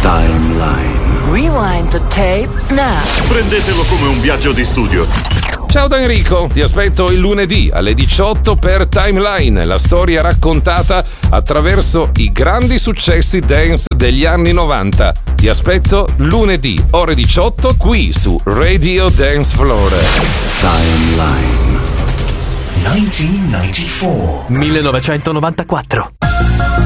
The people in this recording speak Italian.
Timeline. Rewind the tape now. Prendetelo come un viaggio di studio. Ciao da Enrico, ti aspetto il lunedì alle 18 per Timeline, la storia raccontata attraverso i grandi successi dance degli anni 90. Ti aspetto lunedì, ore 18, qui su Radio Dance Floor. Timeline. 1994.